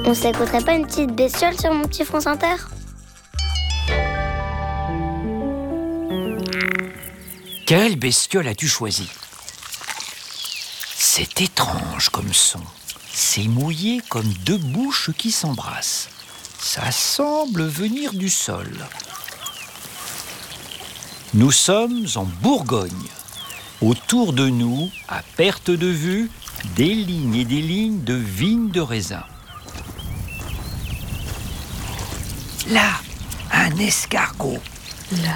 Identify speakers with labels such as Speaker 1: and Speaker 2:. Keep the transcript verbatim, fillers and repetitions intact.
Speaker 1: On s'écouterait pas une petite bestiole sur mon petit France Inter?
Speaker 2: Quelle bestiole as-tu choisi? C'est étrange comme son. C'est mouillé comme deux bouches qui s'embrassent. Ça semble venir du sol. Nous sommes en Bourgogne. Autour de nous, à perte de vue, des lignes et des lignes de vignes de raisin. Là, un escargot.
Speaker 3: Là,